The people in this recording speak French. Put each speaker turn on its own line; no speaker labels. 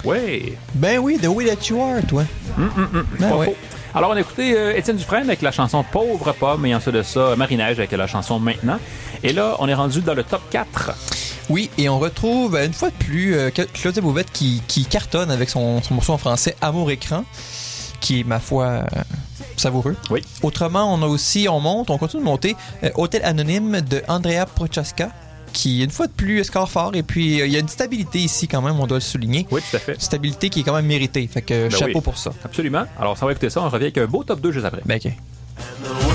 Oui.
Ben oui, The Way That You Are, toi. Ben
Pas
ouais.
faux. Alors, on a écouté Étienne Dufresne avec la chanson Pauvre Pomme, et ensuite de ça, Marie-Neige avec la chanson Maintenant. Et là, on est rendu dans le top 4.
Oui, et on retrouve une fois de plus Claudia Bouvette qui cartonne avec son morceau en français Amour écran, qui est, ma foi, savoureux.
Oui.
Autrement, on continue de monter Hôtel Anonyme de Andrea Prochaska, qui, une fois de plus, score fort. Et puis, il y a une stabilité ici, quand même, on doit le souligner.
Oui, tout à fait.
Stabilité qui est quand même méritée. Fait que chapeau
oui.
pour ça.
Absolument. Alors, ça va écouter ça. On revient avec un beau top 2 juste après.
Ben, OK.